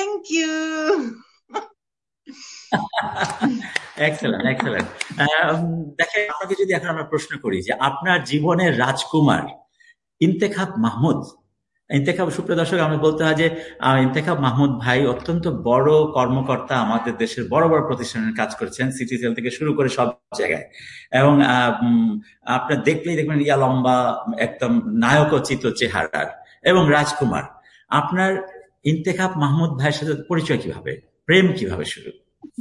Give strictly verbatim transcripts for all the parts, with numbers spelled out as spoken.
Thank you. Excellent excellent. দেখেন, আপনাকে যদি এখন আমরা প্রশ্ন করি যে আপনার জীবনের রাজকুমার ইন্তেখাব মাহমুদ, ইন্তেখাব সুপ্রিয় দর্শক, আমরা বলতে হয় যে আহ, ইন্তেখাব মাহমুদ ভাই অত্যন্ত বড় কর্মকর্তা, আমাদের দেশের বড় বড় প্রতিষ্ঠানের কাজ করেছেন, সিটিজেল থেকে শুরু করে সব জায়গায়। এবং আহ, উম, আপনার দেখলেই দেখবেন ইয়া লম্বা, একদম নায়কোচিত চেহারার এবং রাজকুমার। আপনার ইন্তেখাব মাহমুদ ভাইয়ের সাথে পরিচয় কিভাবে, প্রেম কিভাবে শুরু?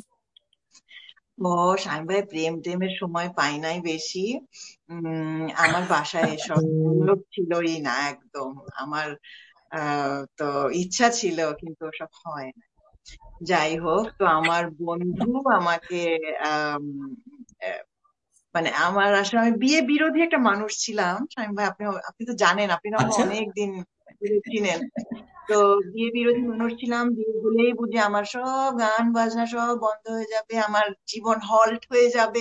ও শাইন ভাই, প্রেম টেমের সময় পাই নাই বেশি। উম আমার বাসায় এসব লোক ছিলই না একদম। আমার আহ তো ইচ্ছা ছিল, কিন্তু ওসব হয় না। যাই হোক, তো আমার বন্ধু আমাকে আম, আহ, মানে আমার আসলে আমি বিয়ে বিরোধী একটা মানুষ ছিলাম শাইন ভাই। আপনি আপনি তো জানেন, আপনি তো আমাকে আচ্ছা। অনেক দিন ধরে চিনেন। তো বিয়ে বিরোধী মানুষ ছিলাম। বিয়ে হলেই বুঝি আমার সব গান বাজনা সব বন্ধ হয়ে যাবে, আমার জীবন হল্ট হয়ে যাবে।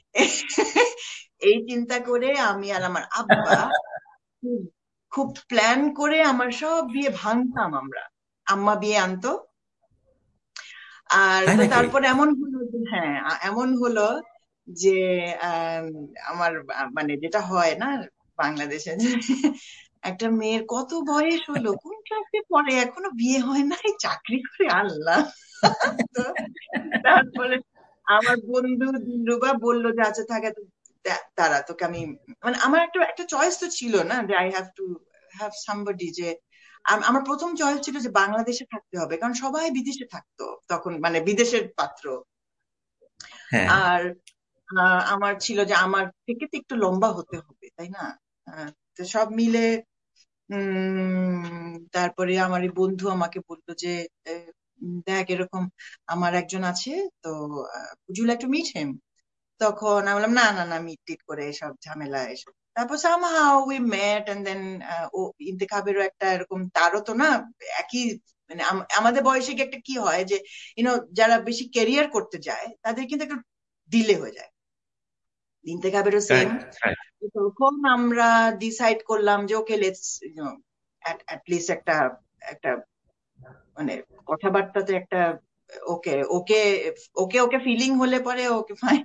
এই চিন্তা করে আমি আর আমার আব্বা খুব খুব প্ল্যান করে আমার সব বিয়ে ভাঙতাম আমরা। আম্মা বিয়ে আনতো। আর তাই তো নাকি? তারপরে এমন হলো যে, হ্যাঁ, আ- এমন হলো যে আম, আমার আ- মানে যেটা হয় না বাংলাদেশে, যে একটা মেয়ের কত বয়স হলো, কোন ক্লাসে পড়ে, এখনো বিয়ে হয় নাই, চাকরি করে, আল্লাহ। তো তারপরে আমার বন্ধু দিলরুবা বললো যে আচ্ছা থাকে, তো তারা তোকে আমি, মানে আমার একটা একটা চয়েস তো ছিল না যে I have to have somebody, যে আম- আমার প্রথম চয়েস ছিল যে বাংলাদেশে থাকতে হবে, কারণ সবাই বিদেশে থাকতো তখন, মানে বিদেশের পাত্র। হ্যাঁ। আর আহ, আমার ছিল যে আমার থেকে তো একটু লম্বা হতে হবে, তাই না? আহ, তো সব মিলে উম তারপরে আমার এই বন্ধু আমাকে বললো যে আহ, উম, দেখ এরকম আমার একজন আছে, তো would you like to meet him? তখন আমি বললাম না না না, মিট টিট করে এসব ঝামেলা এসব। তারপর somehow we met and then আহ, ও ইন্তেখাবেরও একটা এরকম, তারও তো না একই, মানে আম- আমাদের বয়সে কি একটা কি হয় যে ইউনো, যারা বেশি ক্যারিয়ার করতে যায় তাদের কিন্তু একটু ডিলে হয়ে যায়। ইন্তেখাবেরও সেম। Correct correct. তখন আমরা ডিসাইড করলাম যে ওকে লেটস ইউনো লিস্ট একটা একটা মানে কথাবার্তাতে একটা, ওকে ওকে ওকে ওকে ফিলিং হলে পরে ওকে ফাইন।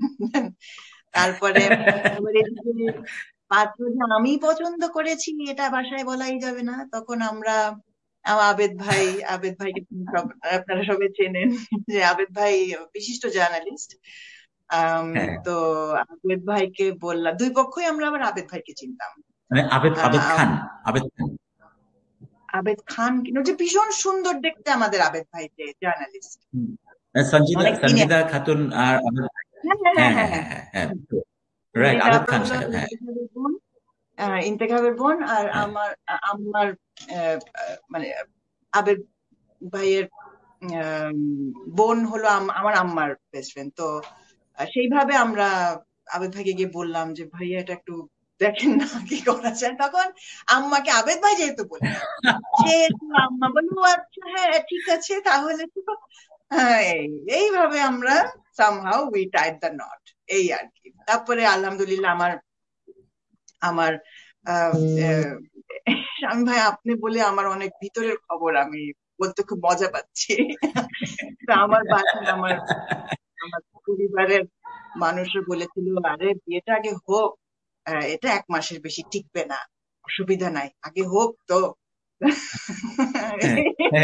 তারপরে আবার এদিকে পাত্র যে আমি পছন্দ করেছি এটা বাসায় বলাই যাবে না। তখন আমরা আমার আবেদ ভাই, আবেদ ভাইকে সব আপনারা সবাই চেনেন, যে আবেদ ভাই বিশিষ্ট জার্নালিস্ট। আম, হ্যাঁ, তো আবেদ ভাইকে বললাম, দুই পক্ষই আমরা আবার আবেদ ভাইকে চিনতাম। মানে আবেদ আবেদ আহ, খান। আবেদ খান। আবেদ খান কিন্তু যে ভীষণ সুন্দর দেখতে আমাদের আবেদ ভাই, যে জার্নালিস্ট, হুম। সঞ্জিদা অনেক সিনিয়র। সঞ্জিদা খাতুন আর আবেদ। হ্যাঁ হ্যাঁ হ্যাঁ হ্যাঁ হ্যাঁ হ্যাঁ হ্যাঁ হ্যাঁ হ্যাঁ। হ্যাঁ। রাইট, যেটা আবেদ খান হলো সাহেব। হ্যাঁ ইন্তেখাবের বোন, আহ, ইন্তেখাবের বোন আর হ্যাঁ। আমার আমার আহ, আহ, মানে আবেদ ভাইয়ের আহ, বোন হলো আম- আমার আম্মার বেস্ট ফ্রেন্ড। তো আহ, সেইভাবে আমরা আবেদ ভাইকে গিয়ে বললাম যে ভাইয়া এটা একটু দেখেন না কি করা যায়। তখন আম্মাকে আবেদ ভাই যেহেতু বললেন, সেহেতু আম্মা বললো "ও আচ্ছা, হ্যাঁ ঠিক আছে তাহলে তো।" হ্যাঁ, এই এইভাবে আমরা somehow we Tide the not, এই আর কি। তারপরে আলহামদুলিল্লাহ আমার আমার আহ, আহ, স্বামী ভাই আপনি বলে আমার অনেক ভিতরের খবর আমি বলতে খুব মজা পাচ্ছি। তা আমার বাসায় আমার আমার পরিবারের মানুষও বলেছিল আরে বিয়েটা আগে হোক, আহ, এটা এক মাসের বেশি টিকবে না, অসুবিধা নাই, আগে হোক তো। হ্যাঁ হ্যাঁ।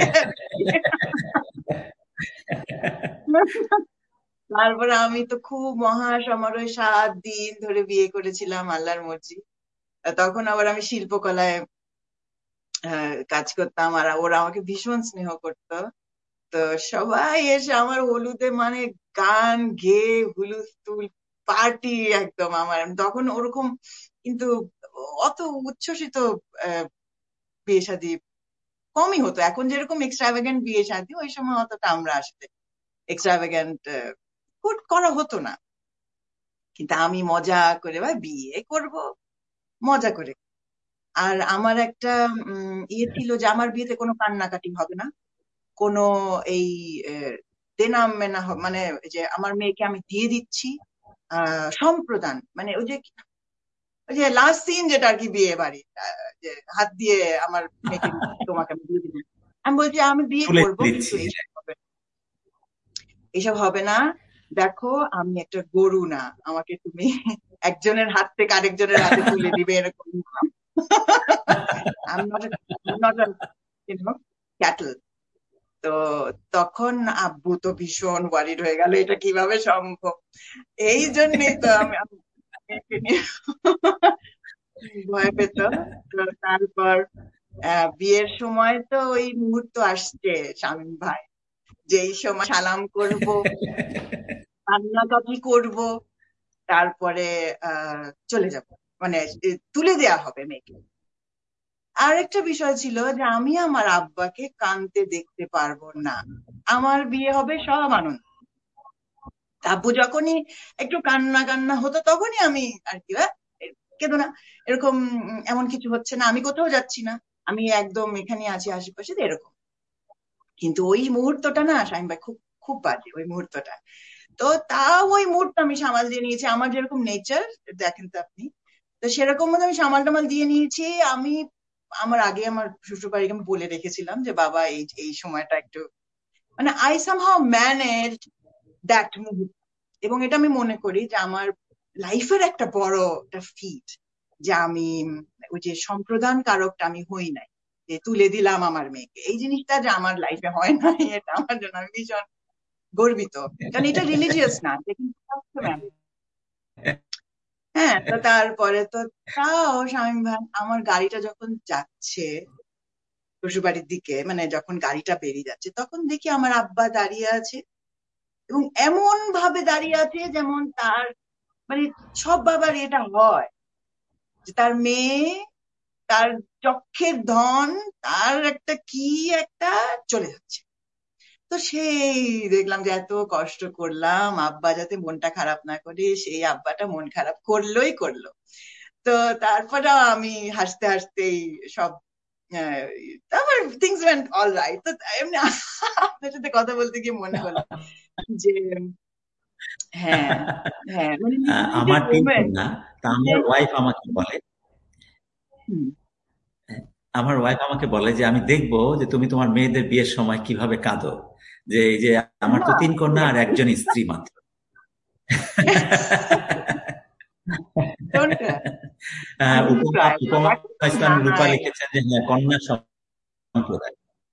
তারপরে আমি তো খুব মহা সমারোহে সাত দিন ধরে বিয়ে করেছিলাম, আল্লাহর মর্জি। তখন আবার আমি শিল্পকলায় আহ, কাজ করতাম, আর ওরা আমাকে ভীষণ স্নেহ করতো। তো সবাই এসে আমার হলুদে মানে গান গেয়ে হুলুস্থুল পার্টি একদম। আমার তখন ওরকম কিন্তু অত উচ্ছ্বসিত আহ, বিয়ে শাদী কমই হতো। এখন যেরকম এক্সট্রাভ্যাগেন্ট বিয়ে শাদী, ওই সময় অতটা আমরা আসলে এক্সট্রাভ্যাগেন্ট করা হতো না। কিন্তু আমি মজা করে ভাই বিয়ে করব, মজা করে। আর আমার একটা উম, ইয়ে ছিল যে আমার বিয়েতে কোনো কান্নাকাটি হবে না, কোনো এই আহ, দেনা মেনা হ- মানে যে আমার মেয়েকে আমি দিয়ে দিচ্ছি, আহ সম্প্রদান, মানে ওই যে ওই যে লাস্ট সিন যেটা আর কি বিয়ে বাড়ি, আহ, যে হাত দিয়ে আমার মেয়েকে তোমাকে আমি দিয়ে দিলাম, আমি বলছি আমি বিয়ে চলে করবো, কিন্তু দিচ্ছি। এইসব হবে না, এইসব হবে না। দেখো আমি একটা গরু না, আমাকে তুমি একজনের হাত থেকে আরেকজনের হাতে তুলে দিবে এরকম না। I'm not a, I'm not a, you know, cattle. তো তখন আব্বু তো ভীষণ ওয়ারিড হয়ে গেল, এটা কিভাবে সম্ভব। এই জন্যই তো আমি আমি মেয়েকে নিয়ে ভয় পেত। তো তারপর আহ, বিয়ের সময় তো ওই মুহূর্ত আসছে শামীম ভাই, যেই সময় সালাম করব, কান্নাকাটি করব, তারপরে আহ চলে যাব, মানে এ, তুলে দেয়া হবে মেয়েকে। আর একটা বিষয় ছিল যে আমি আমার আব্বাকে কাঁদতে দেখতে পারবো না। আমার বিয়ে হবে সব আনন্দ, আব্বু যখনই একটু কান্না কান্না হতো তখনই আমি আর কি আহ, কেঁদো না, এরকম উম, এমন কিছু হচ্ছে না, আমি কোথাও যাচ্ছি না, আমি একদম এখানে আছি আশেপাশে, এরকম। কিন্তু ওই মুহূর্তটা না শাহিন ভাই, খুব খুব বাজে ওই মুহূর্তটা। তো তাও ওই মুহূর্ত আমি সামাল দিয়ে নিয়েছি, আমার যেরকম নেচার দেখেন তো আপনি, তো সেরকম মতো আমি সামাল টামাল দিয়ে নিয়েছি। আমি আমার আগে আমার শ্বশুর বাড়িকে আমি বলে রেখেছিলাম যে বাবা এই এই সময়টা একটু, মানে আই সামহাউ ম্যানেজ দ্যাট মুহূর্ত। এবং এটা আমি মনে করি যে আমার লাইফের একটা বড় একটা ফিট, যে আমি ওই যে সম্প্রদান কারকটা আমি হই নাই, যে তুলে দিলাম আমার মেয়েকে, এই জিনিসটা যে আমার লাইফে হয় নাই, এটা আমার জন্য আমি ভীষণ গর্বিত। কারণ এটা রিলিজিয়াস না, এটা কিন্তু ম্যানেজ। হ্যাঁ, তো তারপরে তো তাও শামীম ভাই আমার গাড়িটা যখন যাচ্ছে শ্বশুরবাড়ির দিকে, মানে যখন গাড়িটা বেরিয়ে যাচ্ছে, তখন দেখি আমার আব্বা দাঁড়িয়ে আছে, এবং এমন ভাবে দাঁড়িয়ে আছে যেমন তার, মানে সব বাবার এটা হয় যে তার মেয়ে, তার চক্ষের ধন, তার একটা কি একটা চলে যাচ্ছে। তো সেই দেখলাম যে এত কষ্ট করলাম আব্বা যাতে মনটা খারাপ না করে, সেই আব্বাটা মন খারাপ করলোই করলো। তো তারপরে আমি হাসতে হাসতেই সব আহ, তারপর থিংস ওয়েন্ট অল রাইট। তো এমনি আপনার সাথে কথা বলতে গিয়ে মনে হলো যে হ্যাঁ, হ্যাঁ, মানে আহ, লিবারেটেড আমার তিন ওমেন। কন্যা, তা আমার ওয়াইফ আমাকে বলে, হুম, আমার ওয়াইফ আমাকে বলে যে আমি দেখবো যে তুমি তোমার মেয়েদের বিয়ের সময় কিভাবে কাঁদো, যে এই যে আমার তো তিন কন্যা আর একজন স্ত্রী মাত্র। ডোন্ট ক্রাই, আহ, ডোন্ট উপমা ক্রাই, উপমা ইসলাম রূপা নাই। লিখেছেন যে হ্যাঁ, কন্যা সম্প্রদায়।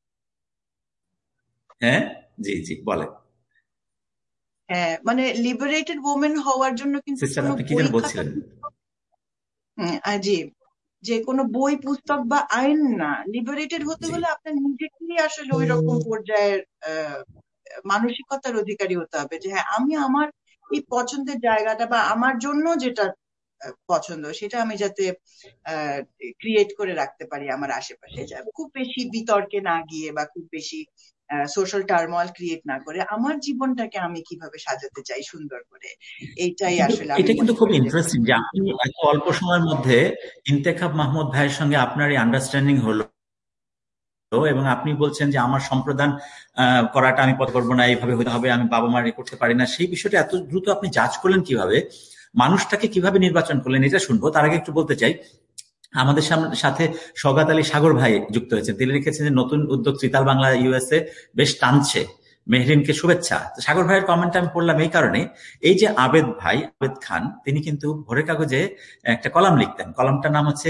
হ্যাঁ, জি জি বলে। হ্যাঁ, মানে লিবারেটেড ওমেন হওয়ার জন্য কিন্তু সিস্টার কোনো আপনি কি বই যেন খাতা, বলছিলেন? হুম, জি, যে কোনো বই পুস্তক বা আইন না, লিবারেটেড হতে জি হলে আপনার নিজেকেই আসলে ওই রকম পর্যায়ের আহ, মানসিকতার অধিকারী হতে হবে যে হ্যাঁ আমি আমার এই পছন্দের জায়গাটা বা আমার জন্য যেটা আহ, পছন্দ সেটা আমি যাতে ক্রিয়েট করে রাখতে পারি আমার আশেপাশে, যা খুব বেশি বিতর্কে না গিয়ে বা খুব বেশি সোশ্যাল টার্মোয়াল ক্রিয়েট না করে আমার জীবনটাকে আমি কিভাবে সাজাতে চাই সুন্দর করে, এইটাই কিন্তু আসলে আমি এটা কিন্তু মনে খুব করি যে ইন্টারেস্টিং যে আপনি এত অল্প সময়ের মধ্যে ইন্তেখাব মাহমুদ ভাইয়ের সঙ্গে আপনার এই আন্ডারস্ট্যান্ডিং হলো, এবং আপনি বলছেন যে আমার সম্প্রদান আহ, করাটা আমি পছন্দ করবো না, এইভাবে হতে হবে, আমি বাবা মার এ করতে পারি না, সেই বিষয়টা এত দ্রুত আপনি জাজ করলেন কিভাবে, মানুষটাকে কিভাবে নির্বাচন করলেন, এটা শুনবো। তার আগে একটু বলতে চাই, আমাদের সাম- সাথে সওগাত আলী সাগর ভাই যুক্ত হয়েছেন। তিনি লিখেছেন যে নতুন উদ্যোগ ত্রিতাল বাংলা ইউএসএ বেশ টানছে, মেহরিনকে শুভেচ্ছা। তো সাগর ভাইয়ের কমেন্ট আমি পড়লাম এই কারণে, এই যে আবেদ ভাই, আবেদ খান, তিনি কিন্তু ভোরের কাগজে একটা কলাম লিখতেন, কলামটার নাম হচ্ছে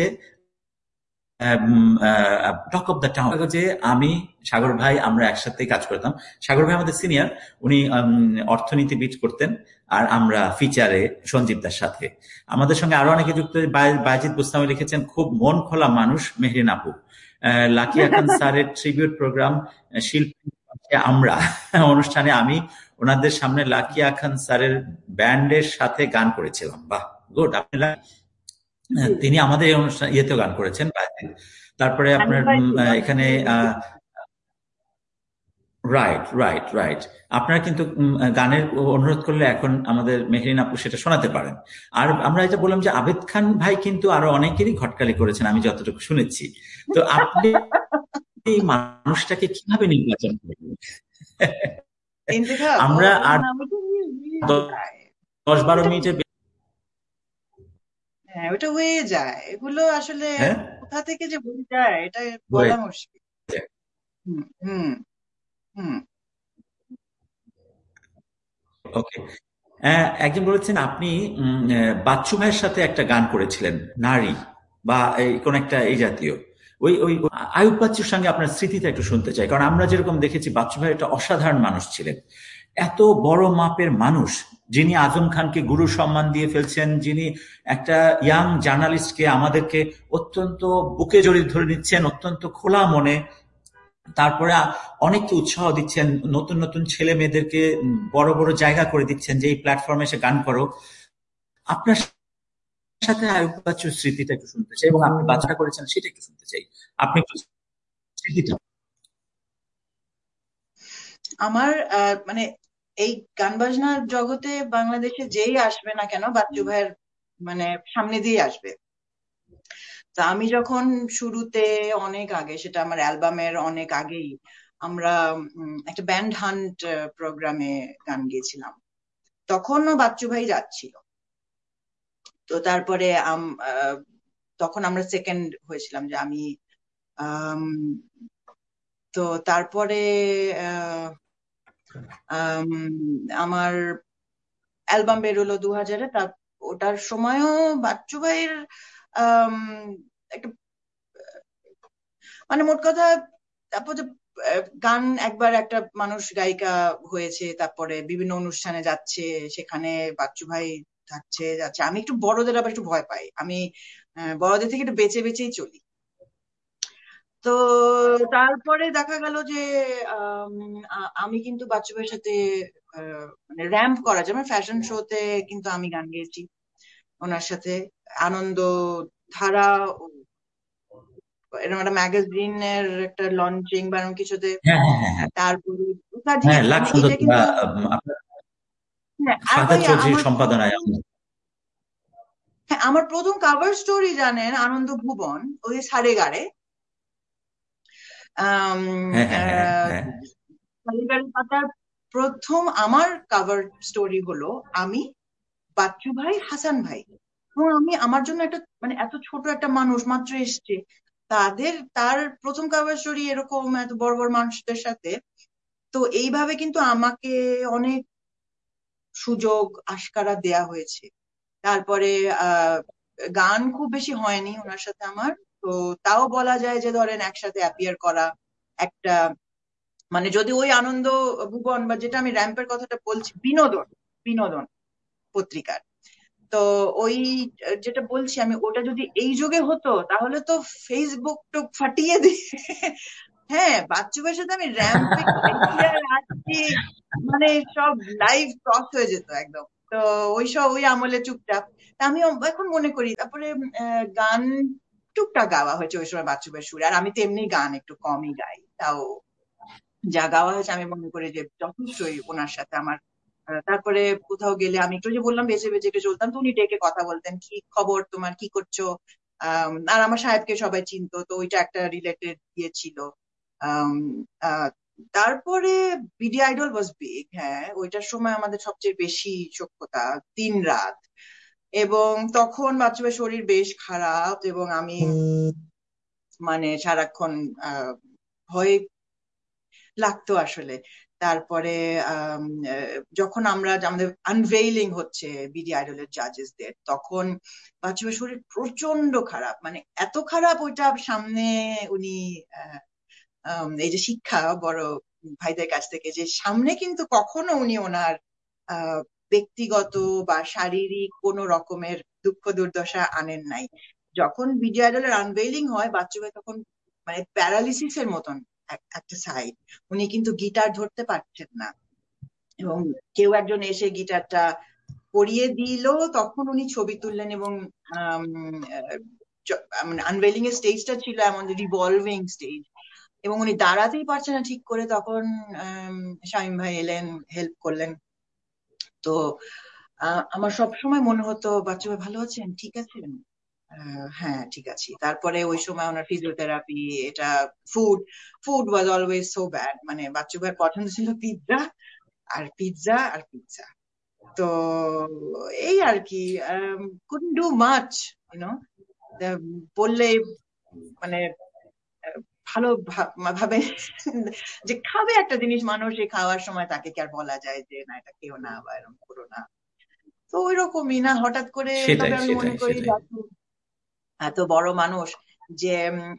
টক অফ দ্য টাউন। কাগজে আমি, সাগর ভাই আমরা একসাথেই কাজ করতাম। সাগর ভাই আমাদের সিনিয়র, উনি উম, অর্থনীতিবিদ করতেন, আর আমরা ফিচারে সঞ্জীব দার সাথে। আমাদের সঙ্গে আরো অনেকে যুক্ত, বায়- বায়েজিদ বুস্তামি লিখেছেন খুব মন খোলা মানুষ মেহরিন আপু। আহ, লাকিয়া খান স্যারের ট্রিবিউট প্রোগ্রাম শিল্পী আমরা অনুষ্ঠানে আমি ওনাদের সামনে লাকিয়া খান স্যারের ব্যান্ডের সাথে গান করেছিলাম। বাহ, গুড। আপনারা, জি, তিনি আমাদের এই অনুষ্ঠান ইয়েতেও গান করেছেন বায়াজিৎ। তারপরে আনিস আপনার ভাই উম, ছিল আহ, এখানে আমাদের আহ রাইট রাইট রাইট আপনারা কিন্তু উম, গানের অনুরোধ করলে এখন আমাদের মেহরিন আপু সেটা শোনাতে পারেন। আর আমরা এটা বললাম যে আবেদ খান ভাই কিন্তু আরো অনেকেরই ঘটকালি করেছেন আমি যতটুকু শুনেছি। তো আপনি এই মানুষটাকে কিভাবে নির্বাচন করবেন? ইন্তেখাব, ও আমরা ও আর না, ওটা হয়ে হয়ে যায়, দশ বারো ওটা মিনিটের বে- হ্যাঁ ওটা হয়ে যায়, এগুলো আসলে হ্যাঁ, কোথা থেকে যে হয়ে যায় এটা হয়ে বলা মুশকিল। যায়। হুম হুম হুম ওকে। একজন বলেছেন আপনি উম, আহ, বাচ্চু ভাইয়ের সাথে একটা গান করেছিলেন, নারী বা এই কোন একটা এই জাতীয়। ওই ওই ওই আয়ুব বাচ্চুর সঙ্গে আপনার স্মৃতিটা একটু শুনতে চাই, কারণ আমরা যেরকম দেখেছি বাচ্চু ভাই একটা অসাধারণ মানুষ ছিলেন। এত বড় মাপের মানুষ, যিনি আজম খানকে গুরু সম্মান দিয়ে ফেলছেন, যিনি একটা ইয়াং জার্নালিস্টকে আমাদেরকে অত্যন্ত বুকে জড়িয়ে ধরে নিচ্ছেন অত্যন্ত খোলা মনে, তারপরে অনেককে উৎসাহ দিচ্ছেন, নতুন নতুন ছেলে মেয়েদেরকে বড় বড় জায়গা করে দিচ্ছেন যে এই প্ল্যাটফর্মে এসে গান করো। আপনার সাথে আয়ুব বাচ্চুর স্মৃতিটা একটু শুনতে চাই, এবং আপনি বাচ্চাটা করেছেন সেটা একটু শুনতে চাই। আপনি একটু স্মৃতিটা। আমার আহ, মানে এই গান বাজনার জগতে বাংলাদেশে যেই আসবে না কেন বাচ্চু ভাইয়ের মানে সামনে দিয়ে আসবে। তা আমি যখন শুরুতে অনেক আগে, সেটা আমার অ্যালবামের অনেক আগেই, আমরা উম, একটা ব্যান্ড হান্ট প্রোগ্রামে গান গেয়েছিলাম, তখনও বাচ্চু ভাই যাচ্ছিল। তো তারপরে আম- আহ, তখন আমরা সেকেন্ড হয়েছিলাম, যে আমি আম, তো তারপরে আহ, আম, আমার অ্যালবাম বেরোলো দু হাজারে। তা ওটার সময়ও বাচ্চু ভাইয়ের আম, একটা মানে মোট কথা, তারপর যে আহ, গান একবার একটা মানুষ গায়িকা হয়েছে, তারপরে বিভিন্ন অনুষ্ঠানে যাচ্ছে, সেখানে বাচ্চু ভাই থাকছে যাচ্ছে। আমি একটু বড়দের আবার একটু ভয় পাই, আমি আহ, বড়দের থেকে একটু বেঁচে বেঁচেই চলি। তো তারপরে দেখা গেল যে আম, আ- আমি কিন্তু বাচ্চু ভাইয়ের সাথে আহ, মানে র্যাম্প করা, যেমন ফ্যাশন শোতে কিন্তু আমি গান গেয়েছি ওনার সাথে। আনন্দ ধারা, এরকম একটা ম্যাগাজিনের একটা লঞ্চিং বা এরকম কিছুতে। হ্যাঁ হ্যাঁ হ্যাঁ হ্যাঁ তারপরে একাধিক, হ্যাঁ, লাখ মানে সুন্দর এটা কিন্তু, আপনার হ্যাঁ। আর ফাহাদ ভাইয়া চৌধুরীর আমার সম্পাদনায়। প্রথম, হ্যাঁ আমার প্রথম কাভার স্টোরি জানেন আনন্দ ভুবন, ওই সারে গাড়ে। আম, হ্যাঁ হ্যাঁ হ্যাঁ আহ, হ্যাঁ সারে গাড়ি পাতার প্রথম আমার কাভার স্টোরি হলো আমি, বাচ্চু ভাই, হাসান ভাই। এবং আমি, আমার জন্য একটা মানে এত ছোট একটা মানুষ মাত্র এসছে, তাদের তার প্রথম কাভার স্টোরি এরকম এত বড় বড় মানুষদের সাথে। তো এইভাবে কিন্তু আমাকে অনেক সুযোগ আশকারা দেয়া হয়েছে। তারপরে আহ গান খুব বেশি হয়নি ওনার সাথে আমার। তো তাও বলা যায় যে ধরেন একসাথে অ্যাপিয়ার করা একটা, মানে যদি ওই আনন্দ ভুবন বা যেটা আমি র্যাম্পের কথাটা বলছি, বিনোদন বিনোদন পত্রিকার, তো ওই আহ, যেটা বলছি আমি, ওটা যদি এই যুগে হতো তাহলে তো ফেসবুক তো ফাটিয়ে দিয়ে, হ্যাঁ বাচ্চু ভাইয়ের সাথে আমি র্যাম্পে খাইছি আর আসছি, মানে সব লাইভ ক্রস হয়ে যেত একদম। তো ওই সব ওই আমলে চুপচাপ। তা আমি এখন মনে করি, তারপরে আহ, গান টুকটাক গাওয়া হয়েছে ওই সময় বাচ্চু ভাইয়ের সুরে, আর আমি তো এমনি গান একটু কমই গাই, তাও যা গাওয়া হয়েছে আমি মনে করি যে যথেষ্টই ওনার সাথে আমার। আহ, তারপরে কোথাও গেলে আমি একটু যে বললাম বেঁচে বেঁচে একটু চলতাম, তো উনি ডেকে কথা বলতেন, কি খবর তোমার, কি করছো। আম, আর আমার সাহেবকে সবাই চিনতো, তো ওইটা একটা রিলেটেড ইয়ে ছিল। আম, আহ, তারপরে বিডি আইডল ওয়াজ বিগ, হ্যাঁ ওইটার সময় আমাদের সবচেয়ে বেশি সখ্যতা, তিন রাত। এবং তখন বাচ্চার শরীর বেশ খারাপ, এবং আমি মানে সারাক্ষণ আহ ভয়ে লাগতো আসলে। তারপরে আম, আহ, যখন আমরা, আমাদের আনভেইলিং হচ্ছে বিডি আইডলের জাজেসদের, তখন বাচ্চার শরীর প্রচন্ড খারাপ, মানে এত খারাপ ওইটা সামনে উনি আহ, আম, এই যে শিক্ষা বড় ভাইদের কাছ থেকে, যে সামনে কিন্তু কখনো উনি ওনার আহ ব্যক্তিগত বা শারীরিক কোনো রকমের দুঃখ দুর্দশা আনেন নাই। যখন বিডি আইডলের আনভেইলিং হয় বাচ্চু ভাই তখন মানে প্যারালিসিস এর মতন এক- একটা সাইড, উনি কিন্তু গিটার ধরতে পারছেন না, এবং কেউ একজন এসে গিটারটা পরিয়ে দিল, তখন উনি ছবি তুললেন। এবং আনভেলিং এর স্টেজটা ছিল এমন রিভলভিং স্টেজ, এবং উনি দাঁড়াতেই পারছেন না ঠিক করে, তখন আম, শামীম ভাই এলেন, হেল্প করলেন। তো আহ, আমার সব সময় মনে হতো বাচ্চা ভাই ভালো আছেন, ঠিক আছেন। আহ, হ্যাঁ ঠিক আছে। তারপরে ওই সময় ওনার ফিজিওথেরাপি, এটা food, food was always so bad, মানে বাচ্চু ভাইয়ের পছন্দ ছিল পিৎজা আর পিৎজা আর পিৎজা। তো এই আর কি, কুডন্ট ডু মাচ, ইউনো, বললে মানে ভালো ভাবে যে খাবে একটা জিনিস মানুষ, এই খাওয়ার সময় তাকে কি আর বলা যায় যে না এটা কেউ না বা এরকম করো না। তো ওই রকমই না হঠাৎ করে, তবে আমি মনে করি এত বড় মানুষ যে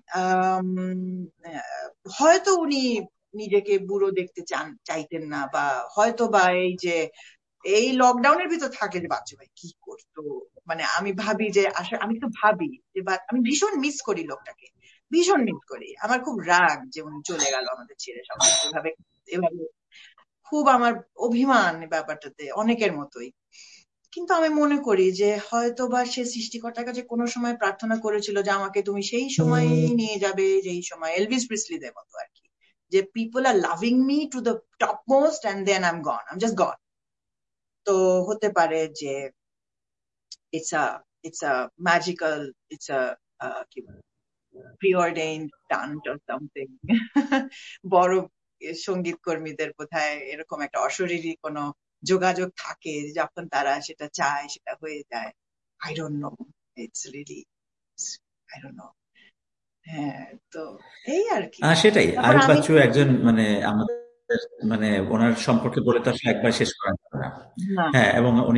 হয়তো উনি নিজেকে বুড়ো দেখতে চান চাইতেন না, বা হয়তো বা এই যে এই লকডাউনের ভিতর থাকলে যে বাচ্চা ভাই কি করতো, মানে আমি ভাবি যে আসলে আমি তো ভাবি যে আমি ভীষণ মিস করি লোকটাকে, ভীষণ মিস করি। আমার খুব রাগ যে উনি চলে গেল আমাদের ছেড়ে, সবাই এভাবে এভাবে খুব আমার অভিমান ব্যাপারটাতে, অনেকের মতোই। কিন্তু আমি মনে করি যে হয়তো বা সে সৃষ্টিকর্তার কাছে কোনো সময় প্রার্থনা করেছিল যে আমাকে তুমি সেই সময় নিয়ে যাবে যেই সময় এলভিস প্রিসলিদের মতো আর কি, যে people R loving me to the top most and then I am gone, I am just গন। তো হতে পারে যে it's a it's a magical, it's a কি preordained stunt or something বড় সঙ্গীত কর্মীদের বোধহয় এরকম একটা অশরীরী কোনো যোগাযোগ থাকে, যখন তারা সেটা চায় সেটা হয়ে যায়। I don't know, it's really I don't know. হ্যাঁ, তো এই আর কি। সেটাই। আয়ুব বাচ্চু একজন মানে আমাদের মানে ওনার সম্পর্কে বলে তো আসলে একবার শেষ করা যাবে না। হ্যাঁ, এবং উনি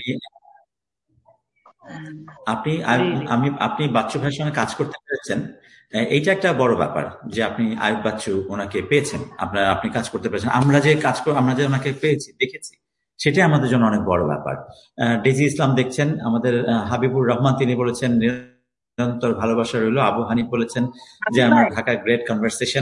আপনি আমি আপনি বাচ্চু ভাইয়ের সঙ্গে কাজ করতে পেরেছেন, এইটা একটা বড় ব্যাপার যে আপনি আয়ুব বাচ্চু ওনাকে পেয়েছেন, আপনার আপনি কাজ করতে পেরেছেন। আমরা যে কাজ আমরা যে ওনাকে পেয়েছি দেখেছি সেটাই আমাদের জন্য অনেক বড় ব্যাপার। ডেজি ইসলাম দেখছেন, আমাদের হাবিবুর রহমান তিনি বলেছেন নিরন্তর ভালোবাসা রইল। আবু হানিফ বলেছেন যে আমার ঢাকা গ্রেট কনভারসেশন।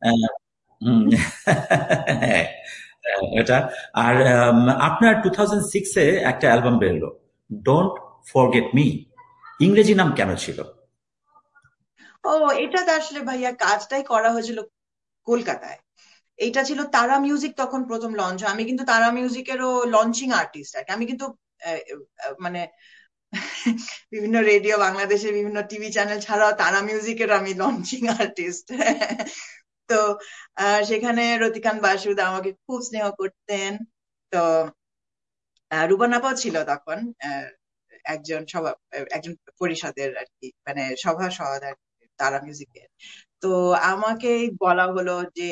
এটা আর আপনার টু থাউজেন্ড সিক্সে একটা অ্যালবাম বেরোলো ডোন্ট ফরগেট মি, ইংরেজি নাম কেন ছিল? ও এটা তো আসলে ভাইয়া কাজটাই করা হয়েছিল কলকাতায়। এইটা ছিল তারা মিউজিক, তখন প্রথম লঞ্চ হয়। আমি কিন্তু তারা মিউজিকেরও লঞ্চিং আর্টিস্ট আর কি। আমি কিন্তু মানে বিভিন্ন রেডিও বাংলাদেশের বিভিন্ন টিভি চ্যানেল ছাড়াও তারা মিউজিকের আমি লঞ্চিং আর্টিস্ট। তো সেখানে রতিকান্ত বাসুদ আমাকে খুব স্নেহ করতেন। তো রূপনাপাও ছিল তখন একজন সভা একজন পরিষদের আর কি, মানে সভাসদ আর কি তারা মিউজিকের। তো আমাকে বলা হলো যে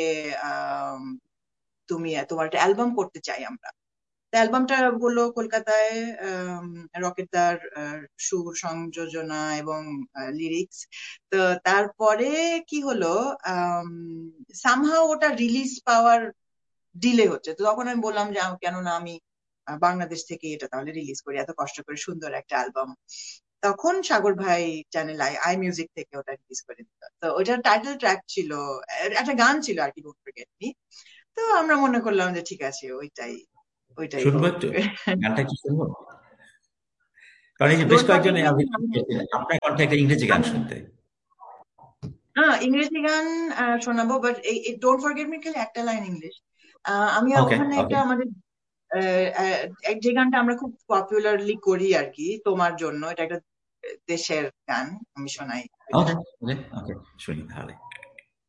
তুমি তোমার একটা অ্যালবাম করতে চাই আমরা। অ্যালবামটা হলো কলকাতায় রকেটদার সুর সংযোজনা এবং লিরিক্স। তো তারপরে কি হলো সামহাও ওটা রিলিজ পাওয়ার ডিলে হচ্ছে। তো তখন আমি বললাম যে কেননা আমি বাংলাদেশ থেকে এটা তাহলে রিলিজ করি, এত কষ্ট করে সুন্দর একটা অ্যালবাম। তখন সাগর ভাই চ্যানেল আই আই মিউজিক থেকে ওটা রিলিজ করে দিত। তো ওটার টাইটেল ট্র্যাক ছিল, একটা গান ছিল আর কি, ডোন্ট ফরগেট মি। তো আমরা মনে করলাম যে ঠিক আছে ওইটাই ওইটাই শুনবো একটু গানটা কি শুনবো? কারণ এই যে বেশ কয়েকজন আপনার কণ্ঠে একটা ইংরেজি গান শুনতে। হ্যাঁ, ইংরেজি গান শোনাবো, বাট এই ডোন্ট ফরগেট মি খালি একটা লাইন ইংলিশ। আমি ওখানে একটা আমাদের যে গানটা আমরা খুব পপুলারলি করি আর কি, তোমার জন্য, এটা একটা দেশের গান, আমি শোনাই। ওকে ওকে ওকে শুনি তাহলে।